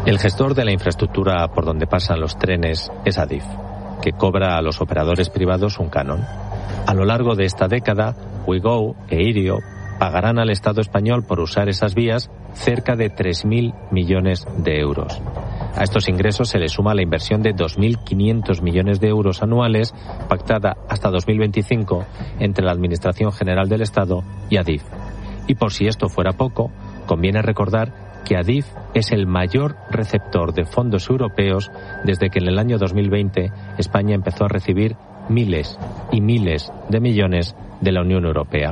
El gestor de la infraestructura por donde pasan los trenes es Adif, que cobra a los operadores privados un canon. A lo largo de esta década, Ouigo e Irio pagarán al Estado español por usar esas vías cerca de 3.000 millones de euros. A estos ingresos se le suma la inversión de 2.500 millones de euros anuales pactada hasta 2025 entre la Administración General del Estado y Adif. Y por si esto fuera poco, conviene recordar que Adif es el mayor receptor de fondos europeos desde que en el año 2020 España empezó a recibir miles y miles de millones de la Unión Europea.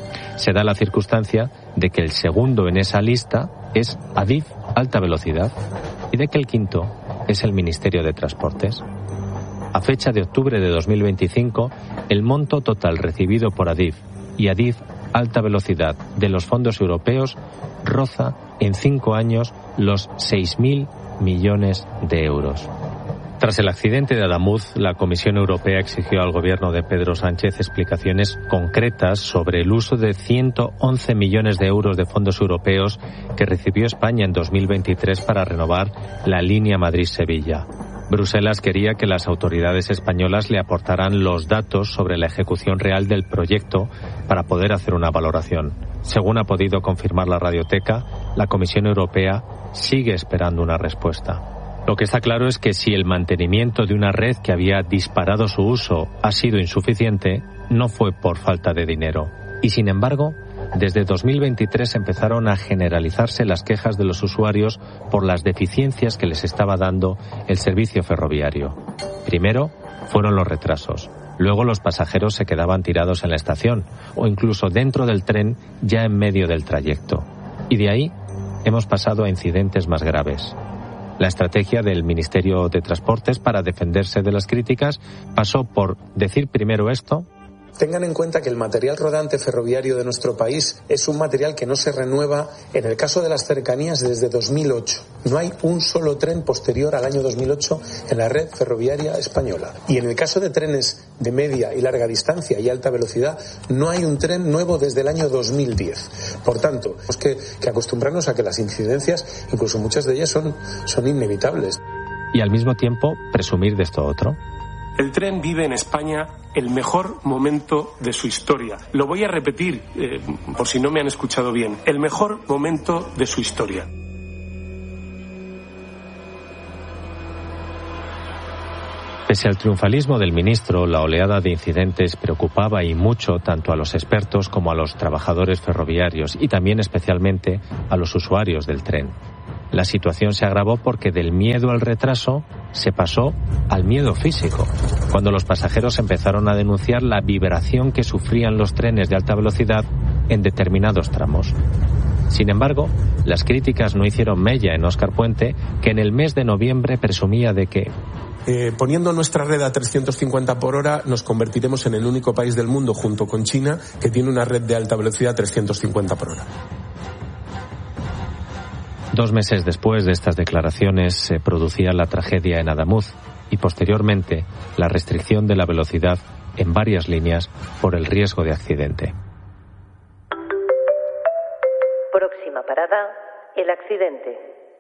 Se da la circunstancia de que el segundo en esa lista es Adif Alta Velocidad y de que el quinto es el Ministerio de Transportes. A fecha de octubre de 2025, el monto total recibido por Adif y Adif Alta Velocidad de los fondos europeos roza en 5 años los 6.000 millones de euros. Tras el accidente de Adamuz, la Comisión Europea exigió al gobierno de Pedro Sánchez explicaciones concretas sobre el uso de 111 millones de euros de fondos europeos que recibió España en 2023 para renovar la línea Madrid-Sevilla. Bruselas quería que las autoridades españolas le aportaran los datos sobre la ejecución real del proyecto para poder hacer una valoración. Según ha podido confirmar la Radioteca, la Comisión Europea sigue esperando una respuesta. Lo que está claro es que si el mantenimiento de una red que había disparado su uso ha sido insuficiente, no fue por falta de dinero. Y sin embargo, desde 2023 empezaron a generalizarse las quejas de los usuarios por las deficiencias que les estaba dando el servicio ferroviario. Primero fueron los retrasos. Luego los pasajeros se quedaban tirados en la estación o incluso dentro del tren ya en medio del trayecto. Y de ahí hemos pasado a incidentes más graves. La estrategia del Ministerio de Transportes para defenderse de las críticas pasó por decir primero esto. Tengan en cuenta que el material rodante ferroviario de nuestro país es un material que no se renueva, en el caso de las cercanías, desde 2008. No hay un solo tren posterior al año 2008 en la red ferroviaria española. Y en el caso de trenes de media y larga distancia y alta velocidad, no hay un tren nuevo desde el año 2010. Por tanto, tenemos que acostumbrarnos a que las incidencias, incluso muchas de ellas, son inevitables. Y al mismo tiempo, presumir de esto otro. El tren vive en España el mejor momento de su historia. Lo voy a repetir, por si no me han escuchado bien. El mejor momento de su historia. Pese al triunfalismo del ministro, la oleada de incidentes preocupaba y mucho tanto a los expertos como a los trabajadores ferroviarios y también especialmente a los usuarios del tren. La situación se agravó porque del miedo al retraso se pasó al miedo físico, cuando los pasajeros empezaron a denunciar la vibración que sufrían los trenes de alta velocidad en determinados tramos. Sin embargo, las críticas no hicieron mella en Óscar Puente, que en el mes de noviembre presumía de que poniendo nuestra red a 350 por hora, nos convertiremos en el único país del mundo, junto con China, que tiene una red de alta velocidad a 350 por hora. 2 meses después de estas declaraciones se producía la tragedia en Adamuz y posteriormente la restricción de la velocidad en varias líneas por el riesgo de accidente. Próxima parada, el accidente.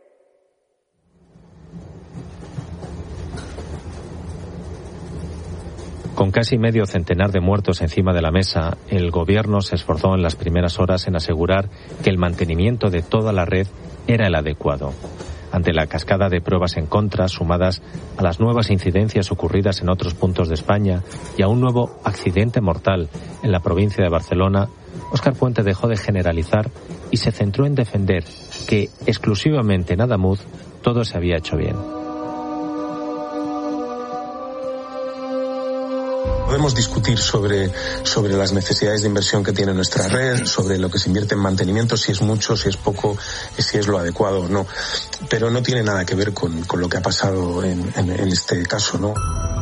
Con casi medio centenar de muertos encima de la mesa, el gobierno se esforzó en las primeras horas en asegurar que el mantenimiento de toda la red era el adecuado. Ante la cascada de pruebas en contra, sumadas a las nuevas incidencias ocurridas en otros puntos de España y a un nuevo accidente mortal en la provincia de Barcelona, Óscar Puente dejó de generalizar y se centró en defender que, exclusivamente en Adamuz, todo se había hecho bien. Podemos discutir sobre las necesidades de inversión que tiene nuestra red, sobre lo que se invierte en mantenimiento, si es mucho, si es poco, si es lo adecuado o no. Pero no tiene nada que ver con lo que ha pasado en este caso, ¿no?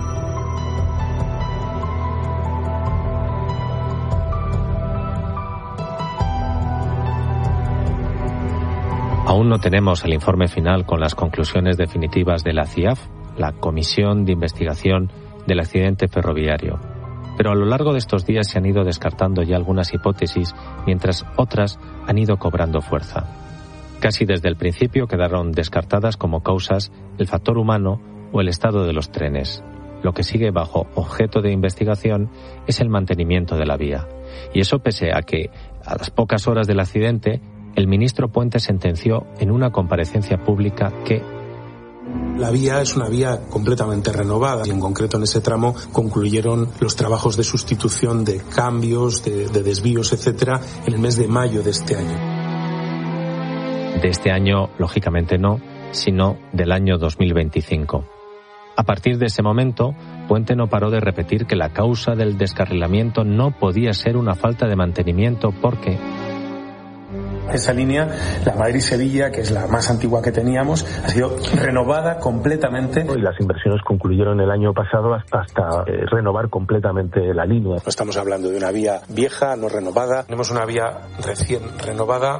Aún no tenemos el informe final con las conclusiones definitivas de la CIAF, la Comisión de Investigación del Accidente Ferroviario. Pero a lo largo de estos días se han ido descartando ya algunas hipótesis, mientras otras han ido cobrando fuerza. Casi desde el principio quedaron descartadas como causas el factor humano o el estado de los trenes. Lo que sigue bajo objeto de investigación es el mantenimiento de la vía. Y eso pese a que, a las pocas horas del accidente, el ministro Puente sentenció en una comparecencia pública que la vía es una vía completamente renovada y en concreto en ese tramo concluyeron los trabajos de sustitución de cambios, de desvíos, etcétera, en el mes de mayo de este año. De este año, lógicamente no, sino del año 2025. A partir de ese momento, Puente no paró de repetir que la causa del descarrilamiento no podía ser una falta de mantenimiento porque esa línea, la Madrid-Sevilla, que es la más antigua que teníamos, ha sido renovada completamente. Y las inversiones concluyeron el año pasado hasta renovar completamente la línea. No estamos hablando de una vía vieja, no renovada. Tenemos una vía recién renovada.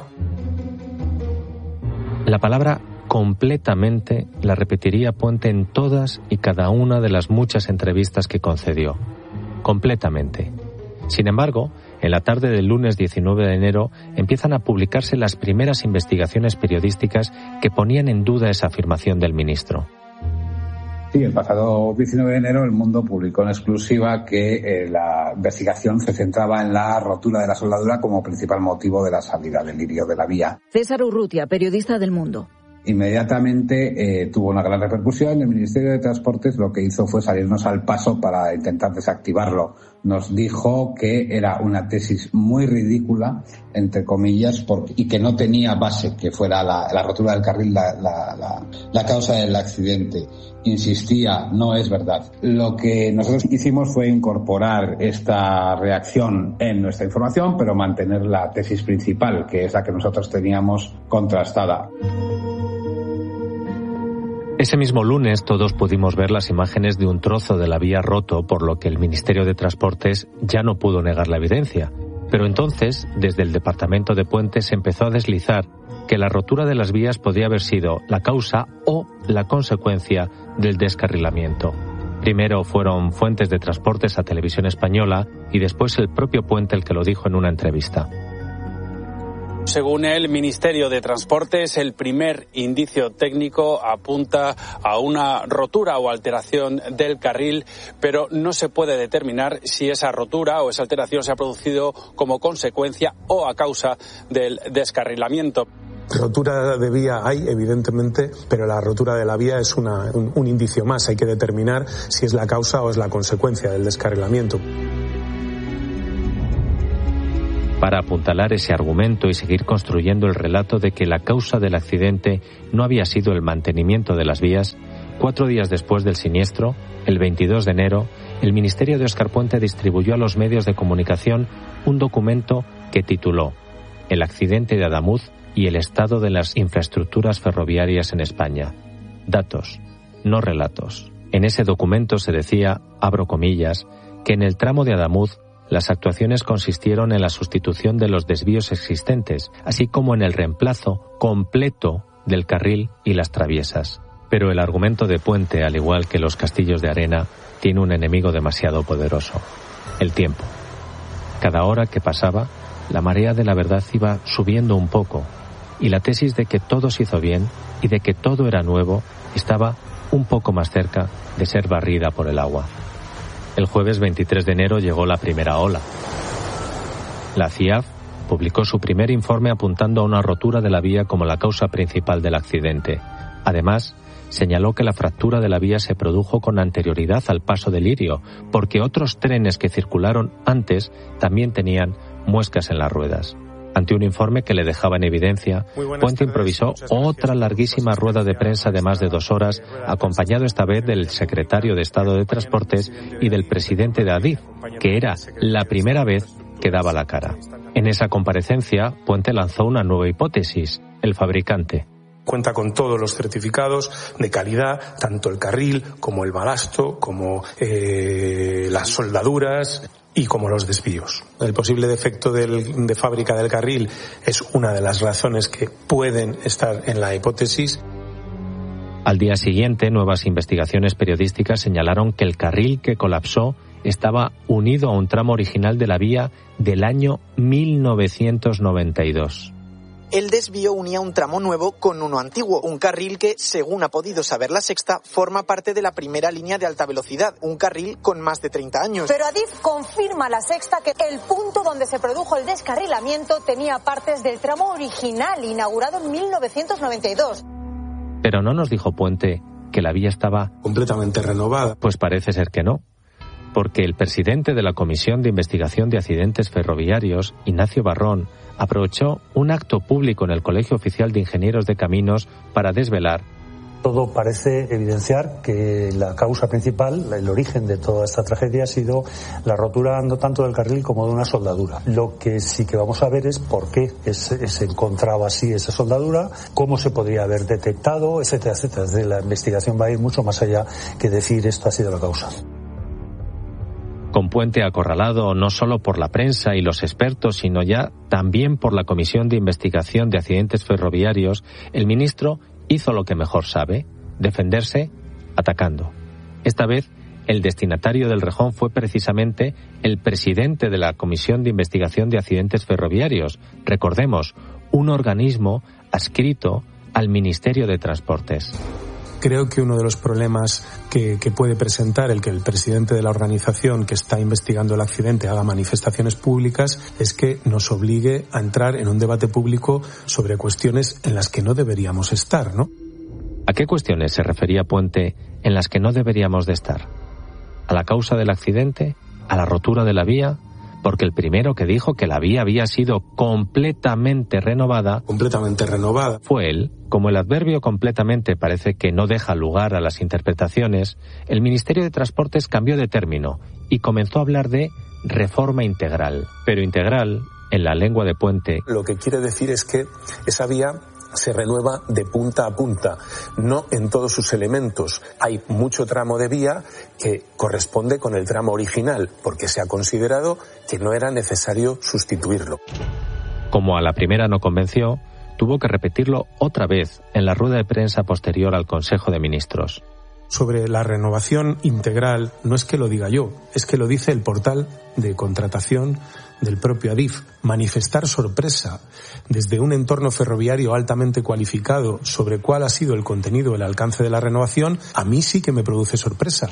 La palabra completamente la repetiría Puente en todas y cada una de las muchas entrevistas que concedió. Completamente. Sin embargo, en la tarde del lunes 19 de enero empiezan a publicarse las primeras investigaciones periodísticas que ponían en duda esa afirmación del ministro. Sí, el pasado 19 de enero El Mundo publicó en exclusiva que la investigación se centraba en la rotura de la soldadura como principal motivo de la salida del lirio de la vía. César Urrutia, periodista del Mundo. Inmediatamente tuvo una gran repercusión. El Ministerio de Transportes lo que hizo fue salirnos al paso para intentar desactivarlo. Nos dijo que era una tesis muy ridícula, entre comillas, y que no tenía base, que fuera la rotura del carril la causa del accidente. Insistía, no es verdad. Lo que nosotros hicimos fue incorporar esta reacción en nuestra información, pero mantener la tesis principal, que es la que nosotros teníamos contrastada. Ese mismo lunes todos pudimos ver las imágenes de un trozo de la vía roto, por lo que el Ministerio de Transportes ya no pudo negar la evidencia. Pero entonces, desde el Departamento de Puentes se empezó a deslizar que la rotura de las vías podía haber sido la causa o la consecuencia del descarrilamiento. Primero fueron fuentes de transportes a Televisión Española y después el propio Puente el que lo dijo en una entrevista. Según el Ministerio de Transportes, el primer indicio técnico apunta a una rotura o alteración del carril, pero no se puede determinar si esa rotura o esa alteración se ha producido como consecuencia o a causa del descarrilamiento. Rotura de vía hay, evidentemente, pero la rotura de la vía es un indicio más. Hay que determinar si es la causa o es la consecuencia del descarrilamiento. Para apuntalar ese argumento y seguir construyendo el relato de que la causa del accidente no había sido el mantenimiento de las vías, 4 días después del siniestro, el 22 de enero, el Ministerio de Óscar Puente distribuyó a los medios de comunicación un documento que tituló El accidente de Adamuz y el estado de las infraestructuras ferroviarias en España. Datos, no relatos. En ese documento se decía, abro comillas, que en el tramo de Adamuz las actuaciones consistieron en la sustitución de los desvíos existentes, así como en el reemplazo completo del carril y las traviesas. Pero el argumento de Puente, al igual que los castillos de arena, tiene un enemigo demasiado poderoso: el tiempo. Cada hora que pasaba, la marea de la verdad iba subiendo un poco, y la tesis de que todo se hizo bien y de que todo era nuevo estaba un poco más cerca de ser barrida por el agua. El jueves 23 de enero llegó la primera ola. La CIAF publicó su primer informe apuntando a una rotura de la vía como la causa principal del accidente. Además, señaló que la fractura de la vía se produjo con anterioridad al paso del lirio, porque otros trenes que circularon antes también tenían muescas en las ruedas. Ante un informe que le dejaba en evidencia, Puente improvisó otra larguísima rueda de prensa de más de 2 horas, acompañado esta vez del secretario de Estado de Transportes y del presidente de Adif, que era la primera vez que daba la cara. En esa comparecencia, Puente lanzó una nueva hipótesis: el fabricante. Cuenta con todos los certificados de calidad, tanto el carril como el balasto, como las soldaduras y como los desvíos. El posible defecto de fábrica del carril es una de las razones que pueden estar en la hipótesis. Al día siguiente, nuevas investigaciones periodísticas señalaron que el carril que colapsó estaba unido a un tramo original de la vía del año 1992. El desvío unía un tramo nuevo con uno antiguo, un carril que, según ha podido saber La Sexta, forma parte de la primera línea de alta velocidad, un carril con más de 30 años. Pero Adif confirma a La Sexta que el punto donde se produjo el descarrilamiento tenía partes del tramo original, inaugurado en 1992. Pero no nos dijo Puente que la vía estaba completamente renovada. Pues parece ser que no, porque el presidente de la Comisión de Investigación de Accidentes Ferroviarios, Ignacio Barrón, aprovechó un acto público en el Colegio Oficial de Ingenieros de Caminos para desvelar. Todo parece evidenciar que la causa principal, el origen de toda esta tragedia ha sido la rotura no tanto del carril como de una soldadura. Lo que sí que vamos a ver es por qué se encontraba así esa soldadura, cómo se podría haber detectado, etcétera, etcétera. Desde la investigación va a ir mucho más allá que decir esto ha sido la causa. Con Puente acorralado no solo por la prensa y los expertos, sino ya también por la Comisión de Investigación de Accidentes Ferroviarios, el ministro hizo lo que mejor sabe, defenderse atacando. Esta vez, el destinatario del rejón fue precisamente el presidente de la Comisión de Investigación de Accidentes Ferroviarios, recordemos, un organismo adscrito al Ministerio de Transportes. Creo que uno de los problemas que puede presentar el que el presidente de la organización que está investigando el accidente haga manifestaciones públicas es que nos obligue a entrar en un debate público sobre cuestiones en las que no deberíamos estar, ¿no? ¿A qué cuestiones se refería Puente en las que no deberíamos de estar? ¿A la causa del accidente? ¿A la rotura de la vía? Porque el primero que dijo que la vía había sido completamente renovada fue él. Como el adverbio completamente parece que no deja lugar a las interpretaciones, el Ministerio de Transportes cambió de término y comenzó a hablar de reforma integral. Pero integral, en la lengua de Puente, lo que quiere decir es que esa vía se renueva de punta a punta, no en todos sus elementos. Hay mucho tramo de vía que corresponde con el tramo original, porque se ha considerado que no era necesario sustituirlo. Como a la primera no convenció, tuvo que repetirlo otra vez en la rueda de prensa posterior al Consejo de Ministros. Sobre la renovación integral, no es que lo diga yo, es que lo dice el portal de contratación del propio Adif. Manifestar sorpresa desde un entorno ferroviario altamente cualificado sobre cuál ha sido el contenido, el alcance de la renovación, a mí sí que me produce sorpresa.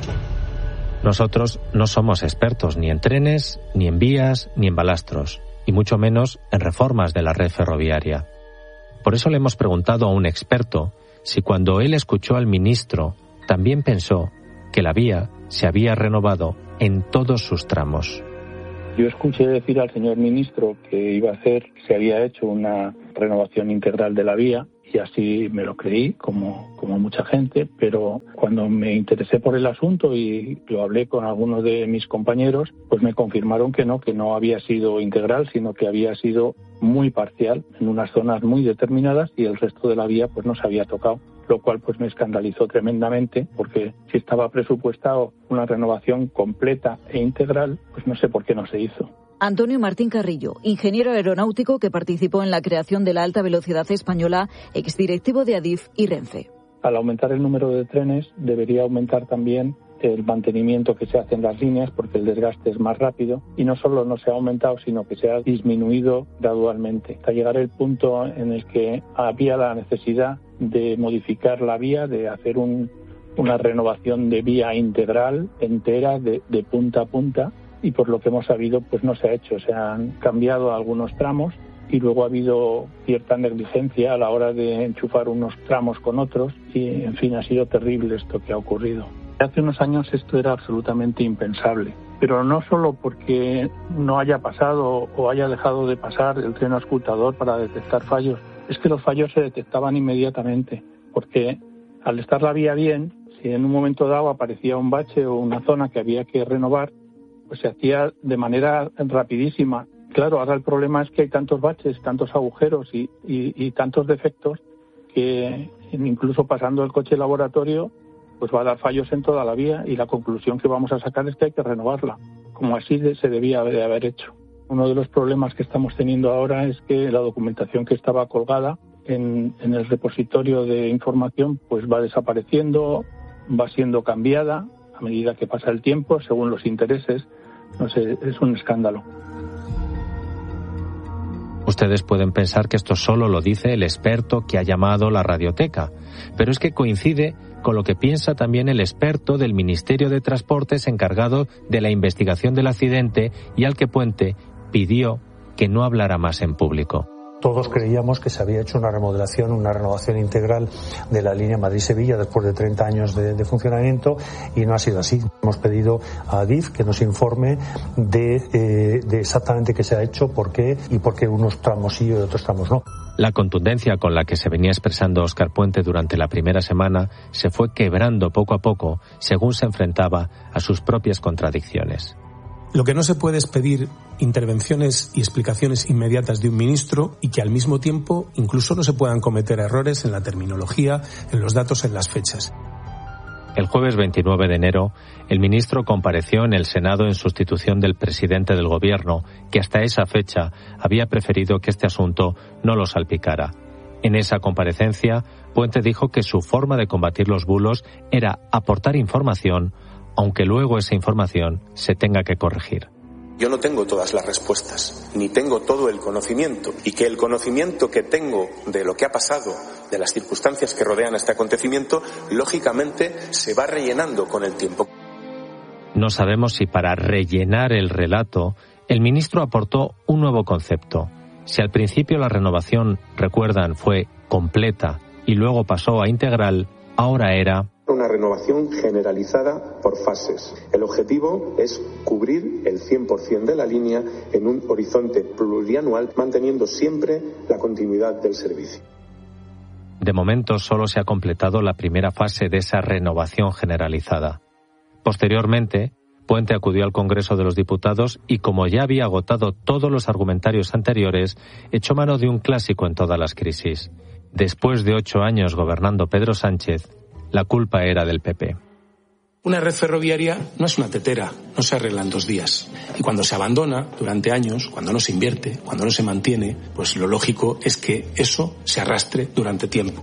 Nosotros no somos expertos ni en trenes, ni en vías, ni en balastros, y mucho menos en reformas de la red ferroviaria. Por eso le hemos preguntado a un experto si cuando él escuchó al ministro también pensó que la vía se había renovado en todos sus tramos. Yo escuché decir al señor ministro que se había hecho una renovación integral de la vía y así me lo creí, como mucha gente, pero cuando me interesé por el asunto y lo hablé con algunos de mis compañeros, pues me confirmaron que no había sido integral, sino que había sido muy parcial en unas zonas muy determinadas y el resto de la vía pues no se había tocado, lo cual pues me escandalizó tremendamente, porque si estaba presupuestado una renovación completa e integral, pues no sé por qué no se hizo. Antonio Martín Carrillo, ingeniero aeronáutico que participó en la creación de la alta velocidad española, exdirectivo de Adif y Renfe. Al aumentar el número de trenes, debería aumentar también el mantenimiento que se hace en las líneas, porque el desgaste es más rápido, y no solo no se ha aumentado, sino que se ha disminuido gradualmente, hasta llegar al punto en el que había la necesidad de modificar la vía, de hacer una renovación de vía integral, entera, de punta a punta, y por lo que hemos sabido pues no se ha hecho. Se han cambiado algunos tramos y luego ha habido cierta negligencia a la hora de enchufar unos tramos con otros y, en fin, ha sido terrible esto que ha ocurrido. Hace unos años esto era absolutamente impensable, pero no solo porque no haya pasado o haya dejado de pasar el tren auscultador para detectar fallos, es que los fallos se detectaban inmediatamente, porque al estar la vía bien, si en un momento dado aparecía un bache o una zona que había que renovar, pues se hacía de manera rapidísima. Claro, ahora el problema es que hay tantos baches, tantos agujeros y tantos defectos que incluso pasando el coche laboratorio pues va a dar fallos en toda la vía y la conclusión que vamos a sacar es que hay que renovarla, como así se debía de haber hecho. Uno de los problemas que estamos teniendo ahora es que la documentación que estaba colgada en el repositorio de información pues va desapareciendo, va siendo cambiada a medida que pasa el tiempo, según los intereses. No sé, es un escándalo. Ustedes pueden pensar que esto solo lo dice el experto que ha llamado la radioteca, pero es que coincide con lo que piensa también el experto del Ministerio de Transportes encargado de la investigación del accidente y al que Puente pidió que no hablara más en público. Todos creíamos que se había hecho una remodelación, una renovación integral de la línea Madrid-Sevilla después de 30 años de funcionamiento y no ha sido así. Hemos pedido a Adif que nos informe de exactamente qué se ha hecho, por qué y por qué unos tramos sí y otros tramos no. La contundencia con la que se venía expresando Óscar Puente durante la primera semana se fue quebrando poco a poco según se enfrentaba a sus propias contradicciones. Lo que no se puede es pedir intervenciones y explicaciones inmediatas de un ministro y que al mismo tiempo incluso no se puedan cometer errores en la terminología, en los datos, en las fechas. El jueves 29 de enero, el ministro compareció en el Senado en sustitución del presidente del Gobierno, que hasta esa fecha había preferido que este asunto no lo salpicara. En esa comparecencia, Puente dijo que su forma de combatir los bulos era aportar información, aunque luego esa información se tenga que corregir. Yo no tengo todas las respuestas, ni tengo todo el conocimiento, y que el conocimiento que tengo de lo que ha pasado, de las circunstancias que rodean este acontecimiento, lógicamente se va rellenando con el tiempo. No sabemos si para rellenar el relato, el ministro aportó un nuevo concepto. Si al principio la renovación, recuerdan, fue completa y luego pasó a integral, ahora era una renovación generalizada por fases. El objetivo es cubrir el 100% de la línea en un horizonte plurianual, manteniendo siempre la continuidad del servicio. De momento solo se ha completado la primera fase de esa renovación generalizada. Posteriormente, Puente acudió al Congreso de los Diputados y, como ya había agotado todos los argumentarios anteriores, echó mano de un clásico en todas las crisis. Después de 8 años gobernando Pedro Sánchez, la culpa era del PP. Una red ferroviaria no es una tetera, no se arregla en 2 días. Y cuando se abandona durante años, cuando no se invierte, cuando no se mantiene, pues lo lógico es que eso se arrastre durante tiempo.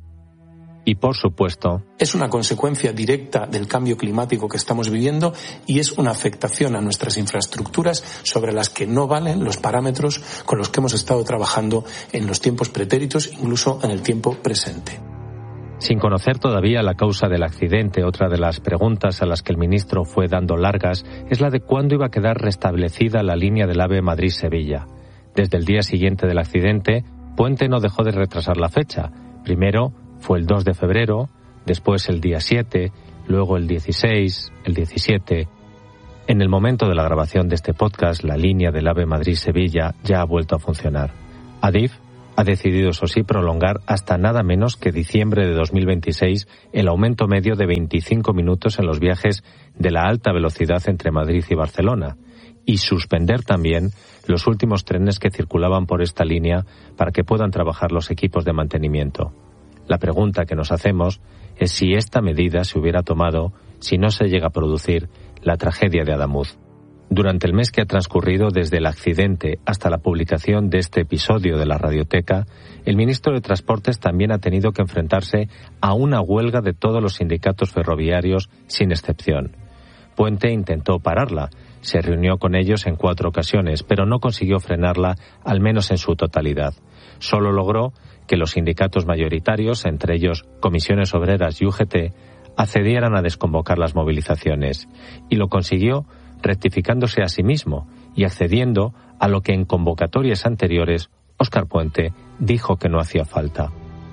Y por supuesto, es una consecuencia directa del cambio climático que estamos viviendo y es una afectación a nuestras infraestructuras sobre las que no valen los parámetros con los que hemos estado trabajando en los tiempos pretéritos, incluso en el tiempo presente. Sin conocer todavía la causa del accidente, otra de las preguntas a las que el ministro fue dando largas es la de cuándo iba a quedar restablecida la línea del AVE Madrid-Sevilla. Desde el día siguiente del accidente, Puente no dejó de retrasar la fecha. Primero fue el 2 de febrero, después el día 7, luego el 16, el 17. En el momento de la grabación de este podcast, la línea del AVE Madrid-Sevilla ya ha vuelto a funcionar. Adif ha decidido, eso sí, prolongar hasta nada menos que diciembre de 2026 el aumento medio de 25 minutos en los viajes de la alta velocidad entre Madrid y Barcelona y suspender también los últimos trenes que circulaban por esta línea para que puedan trabajar los equipos de mantenimiento. La pregunta que nos hacemos es si esta medida se hubiera tomado si no se llega a producir la tragedia de Adamuz. Durante el mes que ha transcurrido desde el accidente hasta la publicación de este episodio de la radioteca, el ministro de Transportes también ha tenido que enfrentarse a una huelga de todos los sindicatos ferroviarios sin excepción. Puente intentó pararla, se reunió con ellos en 4 ocasiones, pero no consiguió frenarla, al menos en su totalidad. Solo logró que los sindicatos mayoritarios, entre ellos Comisiones Obreras y UGT, accedieran a desconvocar las movilizaciones, y lo consiguió rectificándose a sí mismo y accediendo a lo que en convocatorias anteriores Óscar Puente dijo que no hacía falta.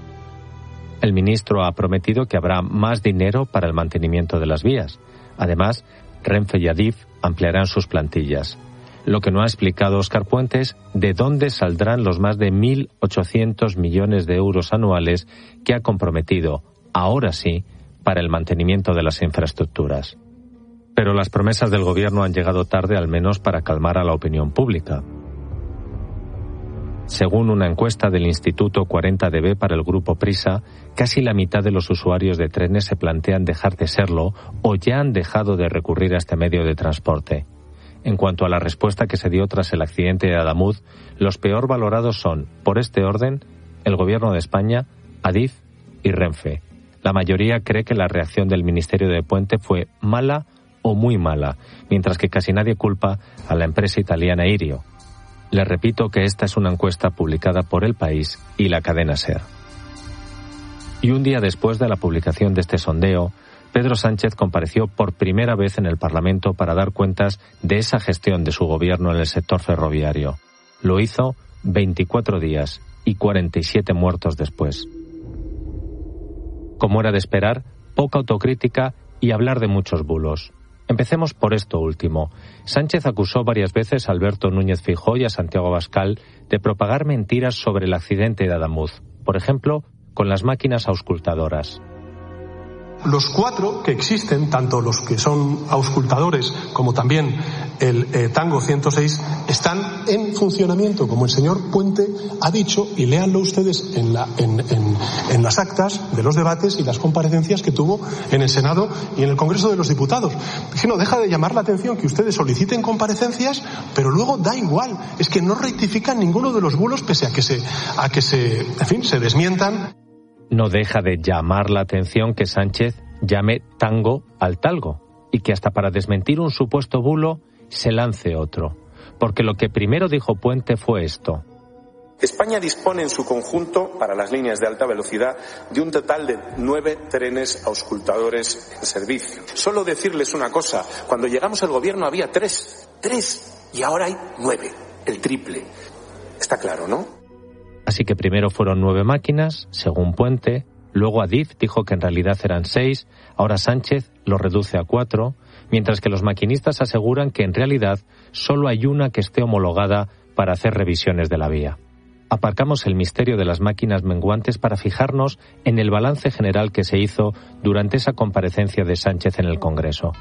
El ministro ha prometido que habrá más dinero para el mantenimiento de las vías. Además, Renfe y Adif ampliarán sus plantillas. Lo que no ha explicado Óscar Puente es de dónde saldrán los más de 1.800 millones de euros anuales que ha comprometido, ahora sí, para el mantenimiento de las infraestructuras. Pero las promesas del gobierno han llegado tarde, al menos para calmar a la opinión pública. Según una encuesta del Instituto 40DB para el Grupo Prisa, casi la mitad de los usuarios de trenes se plantean dejar de serlo o ya han dejado de recurrir a este medio de transporte. En cuanto a la respuesta que se dio tras el accidente de Adamuz, los peor valorados son, por este orden, el Gobierno de España, Adif y Renfe. La mayoría cree que la reacción del Ministerio de Puente fue mala o muy mala, mientras que casi nadie culpa a la empresa italiana Irio. Les repito que esta es una encuesta publicada por El País y la cadena SER. Y un día después de la publicación de este sondeo, Pedro Sánchez compareció por primera vez en el Parlamento para dar cuentas de esa gestión de su gobierno en el sector ferroviario. Lo hizo 24 días y 47 muertos después. Como era de esperar, poca autocrítica y hablar de muchos bulos. Empecemos por esto último. Sánchez acusó varias veces a Alberto Núñez Feijóo y a Santiago Abascal de propagar mentiras sobre el accidente de Adamuz, por ejemplo, con las máquinas auscultadoras. Los 4 que existen, tanto los que son auscultadores como también el Tango 106, están en funcionamiento, como el señor Puente ha dicho, y léanlo ustedes en las actas de los debates y las comparecencias que tuvo en el Senado y en el Congreso de los Diputados. Es que no deja de llamar la atención que ustedes soliciten comparecencias, pero luego da igual, es que no rectifican ninguno de los bulos pese a que se desmientan. No deja de llamar la atención que Sánchez llame tango al talgo y que hasta para desmentir un supuesto bulo se lance otro. Porque lo que primero dijo Puente fue esto. España dispone en su conjunto, para las líneas de alta velocidad, de un total de 9 trenes auscultadores en servicio. Solo decirles una cosa, cuando llegamos al gobierno había 3, y ahora hay 9, el triple. Está claro, ¿no? Así que primero fueron 9 máquinas, según Puente, luego Adif dijo que en realidad eran 6, ahora Sánchez lo reduce a 4, mientras que los maquinistas aseguran que en realidad solo hay una que esté homologada para hacer revisiones de la vía. Aparcamos el misterio de las máquinas menguantes para fijarnos en el balance general que se hizo durante esa comparecencia de Sánchez en el Congreso.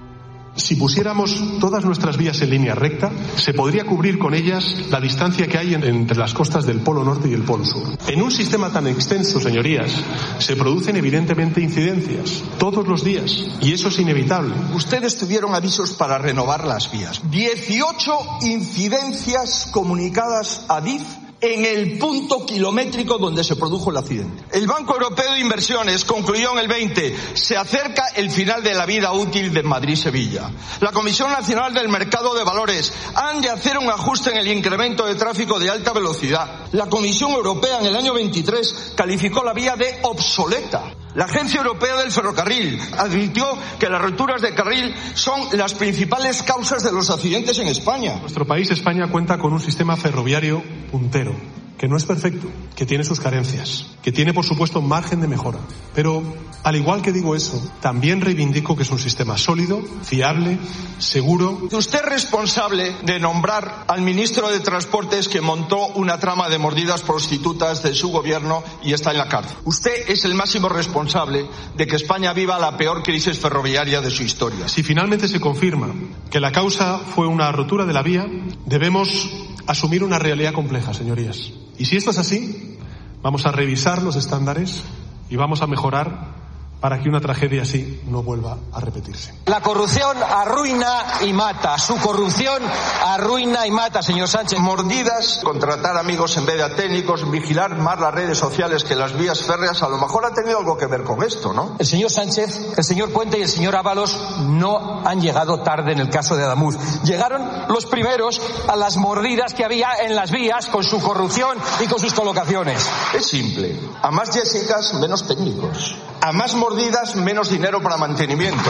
Si pusiéramos todas nuestras vías en línea recta, se podría cubrir con ellas la distancia que hay entre las costas del Polo Norte y el Polo Sur. En un sistema tan extenso, señorías, se producen evidentemente incidencias todos los días, y eso es inevitable. Ustedes tuvieron avisos para renovar las vías. 18 incidencias comunicadas a DIF en el punto kilométrico donde se produjo el accidente. El Banco Europeo de Inversiones concluyó en el 20, se acerca el final de la vida útil de Madrid-Sevilla. La Comisión Nacional del Mercado de Valores han de hacer un ajuste en el incremento de tráfico de alta velocidad. La Comisión Europea en el año 23 calificó la vía de obsoleta. La Agencia Europea del Ferrocarril advirtió que las rupturas de carril son las principales causas de los accidentes en España. Nuestro país, España, cuenta con un sistema ferroviario puntero, que no es perfecto, que tiene sus carencias, que tiene, por supuesto, margen de mejora. Pero, al igual que digo eso, también reivindico que es un sistema sólido, fiable, seguro. Usted es responsable de nombrar al ministro de Transportes que montó una trama de mordidas prostitutas de su gobierno y está en la cárcel. Usted es el máximo responsable de que España viva la peor crisis ferroviaria de su historia. Si finalmente se confirma que la causa fue una rotura de la vía, debemos asumir una realidad compleja, señorías. Y si esto es así, vamos a revisar los estándares y vamos a mejorar para que una tragedia así no vuelva a repetirse. La corrupción arruina y mata. Su corrupción arruina y mata, señor Sánchez. Mordidas, contratar amigos en vez de a técnicos, vigilar más las redes sociales que las vías férreas, a lo mejor ha tenido algo que ver con esto, ¿no? El señor Sánchez, el señor Puente y el señor Ábalos no han llegado tarde en el caso de Adamuz. Llegaron los primeros a las mordidas que había en las vías con su corrupción y con sus colocaciones. Es simple. A más Jessicas, menos técnicos. A más mordidas, menos dinero para mantenimiento.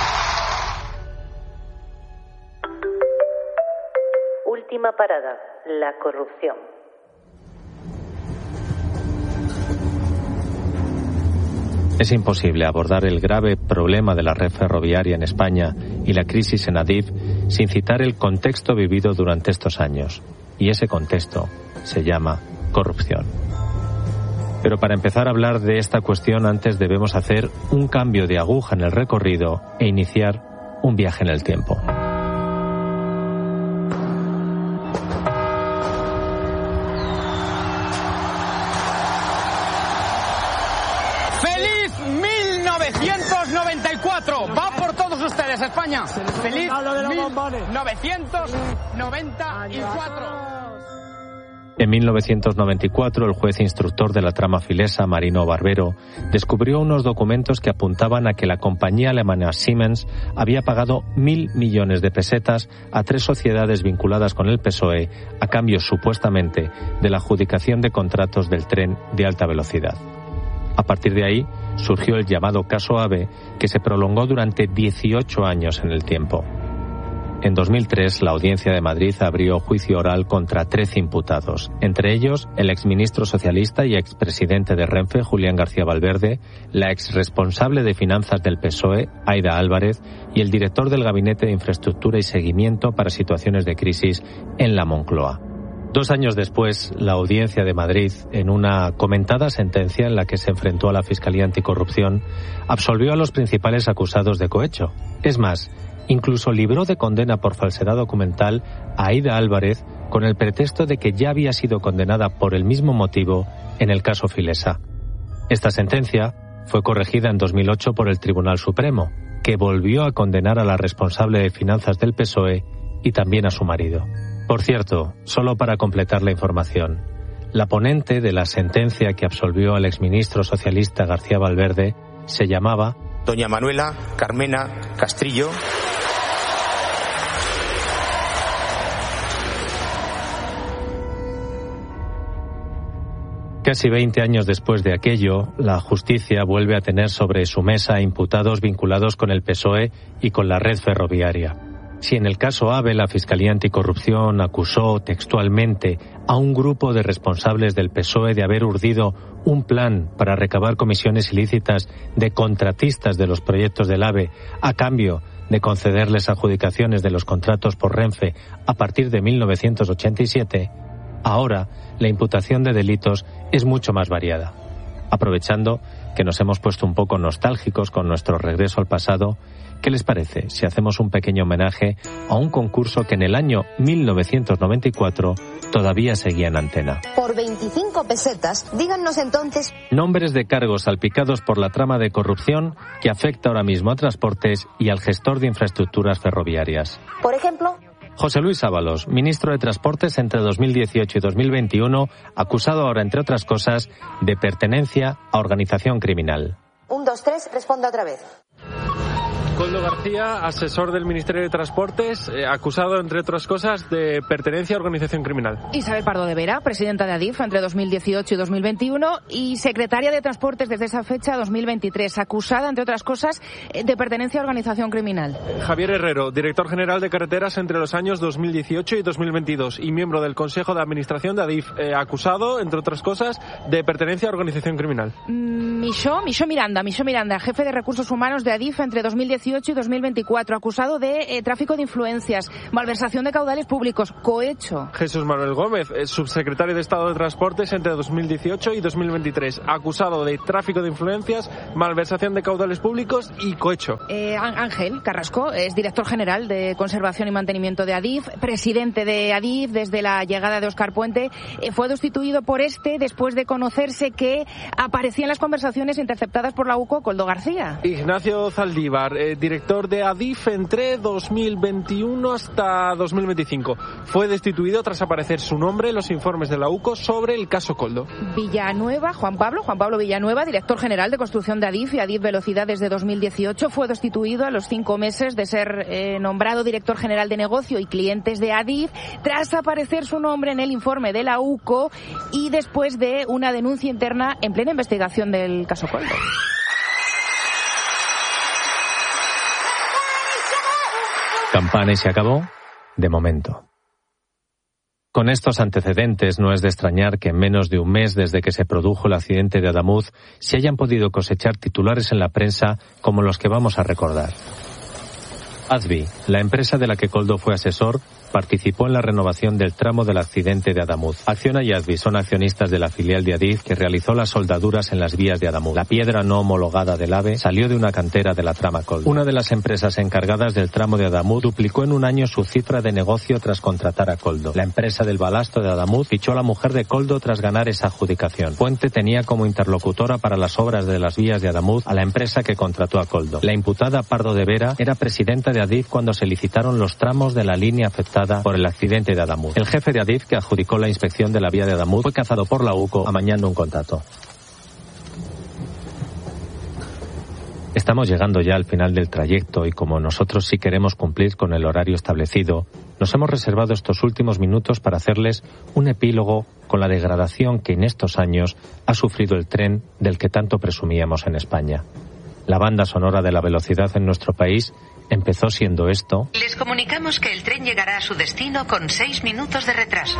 Última parada, la corrupción. Es imposible abordar el grave problema de la red ferroviaria en España y la crisis en Adif sin citar el contexto vivido durante estos años. Y ese contexto se llama corrupción. Pero para empezar a hablar de esta cuestión antes debemos hacer un cambio de aguja en el recorrido e iniciar un viaje en el tiempo. ¡Feliz 1994! ¡Va por todos ustedes, España! ¡Feliz 1994! En 1994, el juez instructor de la trama filesa, Marino Barbero, descubrió unos documentos que apuntaban a que la compañía alemana Siemens había pagado 1.000 millones de pesetas a 3 sociedades vinculadas con el PSOE a cambio, supuestamente, de la adjudicación de contratos del tren de alta velocidad. A partir de ahí, surgió el llamado caso AVE, que se prolongó durante 18 años en el tiempo. En 2003, la Audiencia de Madrid abrió juicio oral contra 13 imputados, entre ellos el exministro socialista y expresidente de Renfe, Julián García Valverde, la exresponsable de finanzas del PSOE, Aida Álvarez, y el director del Gabinete de Infraestructura y Seguimiento para Situaciones de Crisis en la Moncloa. 2 años después, la Audiencia de Madrid, en una comentada sentencia en la que se enfrentó a la Fiscalía Anticorrupción, absolvió a los principales acusados de cohecho. Es más, incluso libró de condena por falsedad documental a Aida Álvarez con el pretexto de que ya había sido condenada por el mismo motivo en el caso Filesa. Esta sentencia fue corregida en 2008 por el Tribunal Supremo, que volvió a condenar a la responsable de finanzas del PSOE y también a su marido. Por cierto, solo para completar la información, la ponente de la sentencia que absolvió al exministro socialista García Valverde se llamaba doña Manuela Carmena Castrillo. Casi 20 años después de aquello, la justicia vuelve a tener sobre su mesa imputados vinculados con el PSOE y con la red ferroviaria. Si en el caso AVE la Fiscalía Anticorrupción acusó textualmente a un grupo de responsables del PSOE de haber urdido un plan para recabar comisiones ilícitas de contratistas de los proyectos del AVE a cambio de concederles adjudicaciones de los contratos por Renfe a partir de 1987, ahora la imputación de delitos es mucho más variada. Aprovechando que nos hemos puesto un poco nostálgicos con nuestro regreso al pasado, ¿qué les parece si hacemos un pequeño homenaje a un concurso que en el año 1994 todavía seguía en antena? Por 25 pesetas, díganos entonces nombres de cargos salpicados por la trama de corrupción que afecta ahora mismo a Transportes y al gestor de infraestructuras ferroviarias. Por ejemplo, José Luis Ábalos, ministro de Transportes entre 2018 y 2021, acusado ahora, entre otras cosas, de pertenencia a organización criminal. 1, 2, 3, responda otra vez. Koldo García, asesor del Ministerio de Transportes, acusado, entre otras cosas, de pertenencia a organización criminal. Isabel Pardo de Vera, presidenta de Adif entre 2018 y 2021 y secretaria de Transportes desde esa fecha 2023, acusada, entre otras cosas, de pertenencia a organización criminal. Javier Herrero, director general de Carreteras entre los años 2018 y 2022 y miembro del Consejo de Administración de Adif, acusado, entre otras cosas, de pertenencia a organización criminal. Michó Miranda, jefe de Recursos Humanos de Adif entre 2018 y 2024, acusado de tráfico de influencias, malversación de caudales públicos, cohecho. Jesús Manuel Gómez, subsecretario de Estado de Transportes entre 2018 y 2023, acusado de tráfico de influencias, malversación de caudales públicos y cohecho. Ángel Carrasco es director general de Conservación y Mantenimiento de Adif, presidente de Adif desde la llegada de Óscar Puente, fue destituido por después de conocerse que aparecían las conversaciones interceptadas por la UCO Koldo García. Ignacio Zaldívar, director de Adif entre 2021 hasta 2025. Fue destituido tras aparecer su nombre en los informes de la UCO sobre el caso Koldo. Villanueva, Juan Pablo Villanueva, director general de construcción de Adif y Adif Velocidad desde 2018, fue destituido a los 5 meses de ser nombrado director general de negocio y clientes de Adif tras aparecer su nombre en el informe de la UCO y después de una denuncia interna en plena investigación del caso Koldo. Campana y se acabó, de momento. Con estos antecedentes no es de extrañar que en menos de un mes desde que se produjo el accidente de Adamuz se hayan podido cosechar titulares en la prensa como los que vamos a recordar. Advi, la empresa de la que Koldo fue asesor, participó en la renovación del tramo del accidente de Adamuz. Acciona y Advi son accionistas de la filial de Adif que realizó las soldaduras en las vías de Adamuz. La piedra no homologada del AVE salió de una cantera de la trama Koldo. Una de las empresas encargadas del tramo de Adamuz duplicó en un año su cifra de negocio tras contratar a Koldo. La empresa del balasto de Adamuz fichó a la mujer de Koldo tras ganar esa adjudicación. Puente tenía como interlocutora para las obras de las vías de Adamuz a la empresa que contrató a Koldo. La imputada Pardo de Vera era presidenta de Adif cuando se licitaron los tramos de la línea afectada devastada por el accidente de Adamuz. El jefe de Adif, que adjudicó la inspección de la vía de Adamuz, fue cazado por la UCO amañando un contrato. Estamos llegando ya al final del trayecto y como nosotros sí queremos cumplir con el horario establecido, nos hemos reservado estos últimos minutos para hacerles un epílogo con la degradación que en estos años ha sufrido el tren del que tanto presumíamos en España. La banda sonora de la velocidad en nuestro país empezó siendo esto. Les comunicamos que el tren llegará a su destino con 6 minutos de retraso.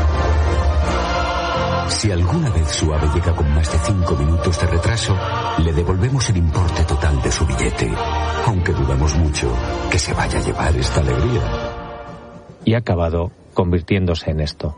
Si alguna vez su AVE llega con más de 5 minutos de retraso, le devolvemos el importe total de su billete, aunque dudamos mucho que se vaya a llevar esta alegría. Y ha acabado convirtiéndose en esto.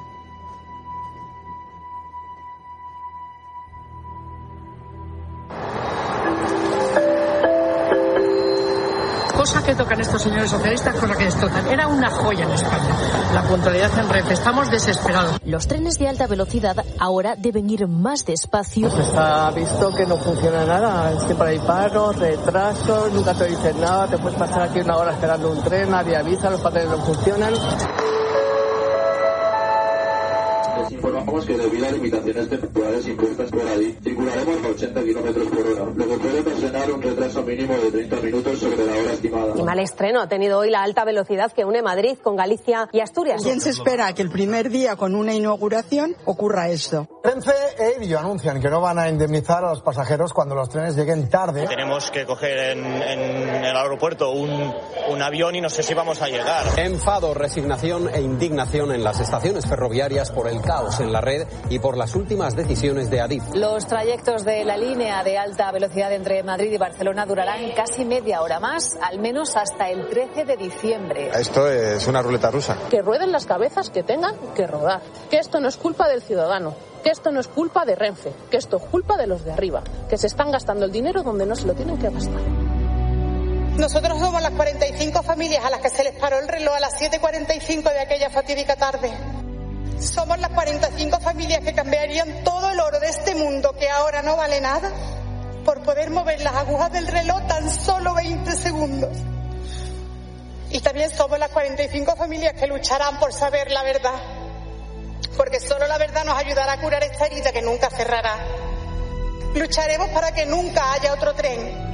Cosa que tocan estos señores socialistas, cosa que destrozan. Era una joya en España. La puntualidad en Renfe. Estamos desesperados. Los trenes de alta velocidad ahora deben ir más despacio. Está visto que no funciona nada. Siempre hay paros, retrasos, nunca te dicen nada. Te puedes pasar aquí una hora esperando un tren, nadie avisa, los patrones no funcionan. Les informamos que debido a limitaciones temporales impuestas por Adif, circularemos a 80 km por hora, lo que puede ocasionar un retraso mínimo de 30 minutos sobre la hora estimada. Y mal estreno ha tenido hoy la alta velocidad que une Madrid con Galicia y Asturias. ¿Quién se espera que el primer día con una inauguración ocurra esto? Renfe e Irio anuncian que no van a indemnizar a los pasajeros cuando los trenes lleguen tarde. Tenemos que coger en el aeropuerto un avión y no sé si vamos a llegar. Enfado, resignación e indignación en las estaciones ferroviarias por el caos en la red y por las últimas decisiones de Adif. Los trayectos de la línea de alta velocidad entre Madrid y Barcelona durarán casi media hora más, al menos hasta el 13 de diciembre. Esto es una ruleta rusa. Que rueden las cabezas que tengan que rodar. Que esto no es culpa del ciudadano. Que esto no es culpa de Renfe. Que esto es culpa de los de arriba. Que se están gastando el dinero donde no se lo tienen que gastar. Nosotros somos las 45 familias a las que se les paró el reloj a las 7:45 de aquella fatídica tarde. Somos las 45 familias que cambiarían todo el oro de este mundo que ahora no vale nada por poder mover las agujas del reloj tan solo 20 segundos. Y también somos las 45 familias que lucharán por saber la verdad, porque solo la verdad nos ayudará a curar esta herida que nunca cerrará. Lucharemos para que nunca haya otro tren.